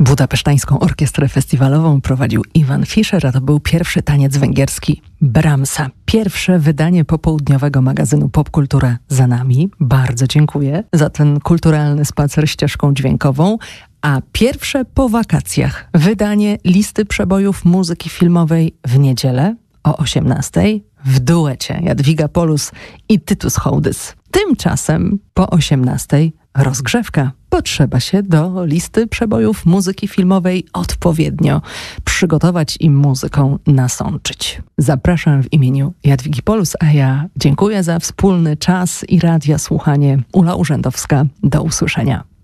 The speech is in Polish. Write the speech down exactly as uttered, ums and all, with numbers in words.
Budapesztańską Orkiestrę Festiwalową prowadził Iwan Fischer, a to był pierwszy taniec węgierski Brahmsa. Pierwsze wydanie popołudniowego magazynu Popkultura za nami. Bardzo dziękuję za ten kulturalny spacer ścieżką dźwiękową. A pierwsze po wakacjach wydanie listy przebojów muzyki filmowej w niedzielę o osiemnastej w duecie Jadwiga Polus i Tytus Hołdys. Tymczasem po osiemnastej rozgrzewka. Potrzeba się do listy przebojów muzyki filmowej odpowiednio przygotować i muzyką nasączyć. Zapraszam w imieniu Jadwigi Polus, a ja dziękuję za wspólny czas i radia słuchanie. Ula Urzędowska. Do usłyszenia.